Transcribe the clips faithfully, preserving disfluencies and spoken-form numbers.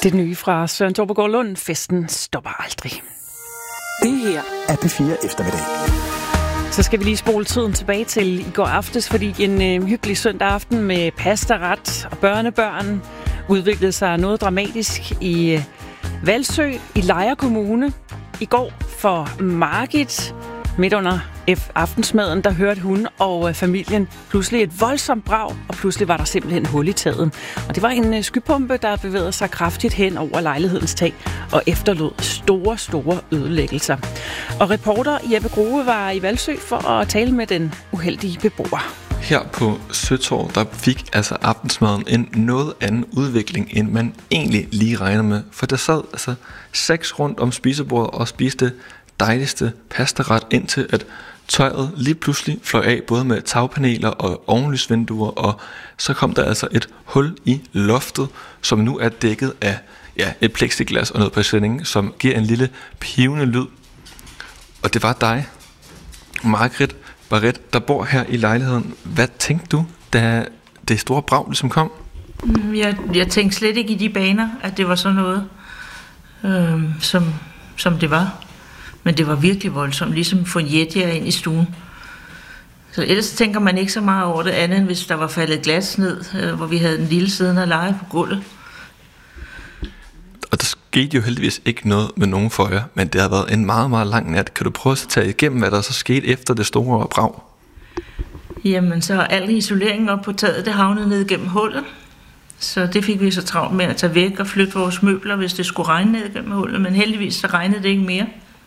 Det nye fra Søren Torpegaard Lund. Festen stopper aldrig. Det her er P fire eftermiddag. Så skal vi lige spole tiden tilbage til i går aftes, fordi en øh, hyggelig søndag aften med pastaret og børnebørn udviklede sig noget dramatisk i øh, Hvalsø i Lejre Kommune. I går for Margit, midt under F- aftensmaden, der hørte hun og øh, familien pludselig et voldsomt brag, og pludselig var der simpelthen hul i taget. Og det var en øh, skypumpe, der bevægede sig kraftigt hen over lejlighedens tag og efterlod store, store ødelæggelser. Og reporter Jeppe Grue var i Hvalsø for at tale med den uheldige beboer. Her på Søtorv, der fik altså aftensmaden en noget anden udvikling, end man egentlig lige regner med. For der sad altså seks rundt om spisebordet og spiste dejligste pastaret, indtil at tøjet lige pludselig fløj af, både med tagpaneler og ovenlysvinduer, og så kom der altså et hul i loftet, som nu er dækket af ja, et plexiglas og noget præsending, som giver en lille pivende lyd. Og det var dig, Margret Barret, der bor her i lejligheden. Hvad tænkte du, da det store brag ligesom kom? Jeg, jeg tænkte slet ikke i de baner, at det var sådan noget, øh, som, som det var. Men det var virkelig voldsomt, ligesom få en jetjager ind i stuen. Så ellers tænker man ikke så meget over det andet, end hvis der var faldet glas ned, øh, hvor vi havde en lille siden og lege på gulvet. Og der skete jo heldigvis ikke noget med nogen for jer, men det har været en meget, meget lang nat. Kan du prøve at tage igennem, hvad der så skete efter det store brag? Jamen, så al isoleringen op på taget, det havnede ned gennem hullet. Så det fik vi så travlt med at tage væk og flytte vores møbler, hvis det skulle regne ned gennem hullet. Men heldigvis så regnede det ikke mere.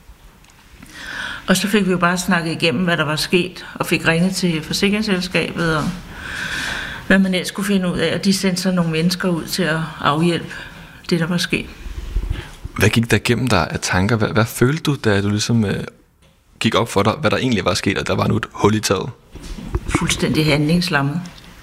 Og så fik vi jo bare snakket igennem, hvad der var sket, og fik ringet til forsikringsselskabet, og hvad man ellers skulle finde ud af. Og de sendte så nogle mennesker ud til at afhjælpe det, der var sket. Hvad gik der igennem dig af tanker? Hvad, hvad følte du, da du ligesom øh, gik op for dig, hvad der egentlig var sket, og der var nu et hul i taget? Fuldstændig handlingslammet.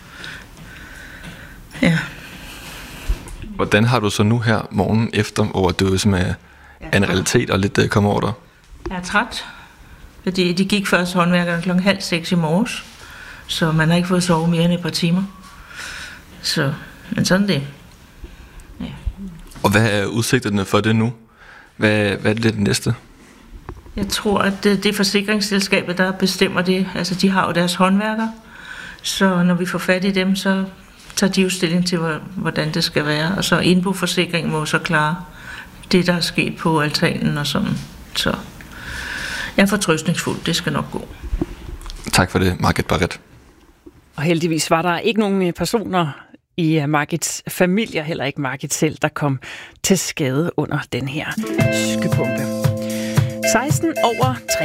Ja. Hvordan har du så nu her morgenen efter, hvor det ligesom er en realitet og lidt øh, kommer over dig? Jeg er træt, fordi de gik først håndværkerne klokken halv seks i morges, så man har ikke fået sove mere end et par timer. Så, men sådan det. Ja. Og hvad er udsigterne for det nu? Hvad, hvad er det, det næste? Jeg tror, at det, det er forsikringsselskabet, der bestemmer det. Altså, de har jo deres håndværker, så når vi får fat i dem, så tager de jo stilling til, hvordan det skal være. Og så indboforsikringen må så klare det, der er sket på altanen og sådan. Så jeg er fortrøstningsfuld. Det skal nok gå. Tak for det, Margret Barret. Og heldigvis var der ikke nogen personer i Margits familie, heller ikke Margit selv, der kom til skade under den her skypumpe. seksten over tre.